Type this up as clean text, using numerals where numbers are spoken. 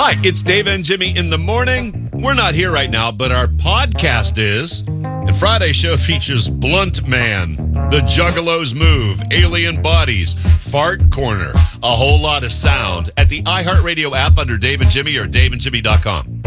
Hi, it's Dave and Jimmy in the morning. We're not here right now, but our podcast is. And Friday's show features Blunt Man, The Juggalos Move, Alien Bodies, Fart Corner, a whole lot of sound at the iHeartRadio app under Dave and Jimmy or DaveandJimmy.com.